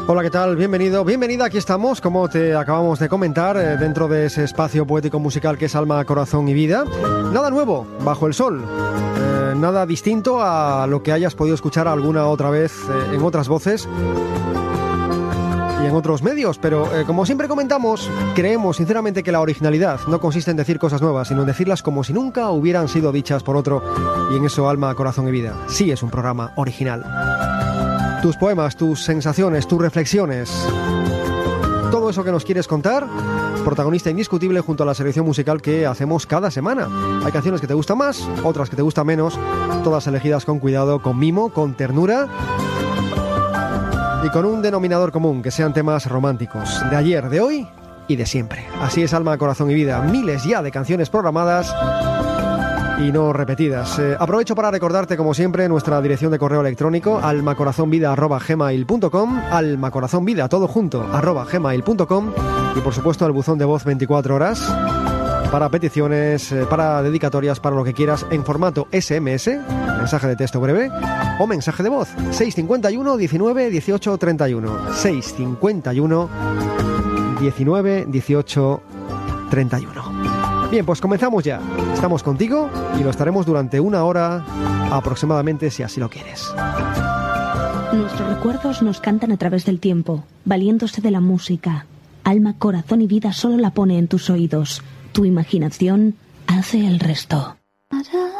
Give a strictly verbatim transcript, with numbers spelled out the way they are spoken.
Hola, ¿qué tal? Bienvenido, bienvenida, aquí estamos, como te acabamos de comentar, eh, dentro de ese espacio poético musical que es Alma, Corazón y Vida. Nada nuevo, bajo el sol, eh, nada distinto a lo que hayas podido escuchar alguna otra vez eh, en otras voces y en otros medios, pero eh, como siempre comentamos, creemos sinceramente que la originalidad no consiste en decir cosas nuevas, sino en decirlas como si nunca hubieran sido dichas por otro, y en eso Alma, Corazón y Vida sí es un programa original. Tus poemas, tus sensaciones, tus reflexiones, todo eso que nos quieres contar, protagonista indiscutible junto a la selección musical que hacemos cada semana. Hay canciones que te gustan más, otras que te gustan menos, todas elegidas con cuidado, con mimo, con ternura y con un denominador común, que sean temas románticos, de ayer, de hoy y de siempre. Así es Alma, Corazón y Vida, miles ya de canciones programadas y no repetidas. Eh, aprovecho para recordarte, como siempre, nuestra dirección de correo electrónico, almacorazonvida arroba gmail punto com, almacorazonvida, todo junto, arroba gmail punto com, y por supuesto el buzón de voz veinticuatro horas, para peticiones, eh, para dedicatorias, para lo que quieras, en formato ese eme ese, mensaje de texto breve, o mensaje de voz, seis cinco uno, diecinueve, dieciocho, treinta y uno, seis cinco uno, diecinueve, dieciocho, treinta y uno. Bien, pues comenzamos ya. Estamos contigo y lo estaremos durante una hora aproximadamente, si así lo quieres. Nuestros recuerdos nos cantan a través del tiempo, valiéndose de la música. Alma, Corazón y Vida solo la pone en tus oídos. Tu imaginación hace el resto.